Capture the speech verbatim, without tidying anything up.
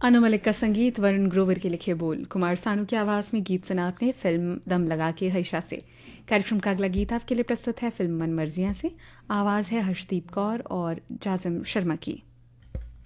अनु मलिक का संगीत, वरुण ग्रोवर के लिखे बोल, कुमार सानू की आवाज़ में गीत सुना आपने फिल्म दम लगा के हर्षा से। कार्यक्रम का अगला गीत आपके लिए प्रस्तुत है फिल्म मन मर्जियाँ से। आवाज़ है हर्षदीप कौर और जाजिम शर्मा की।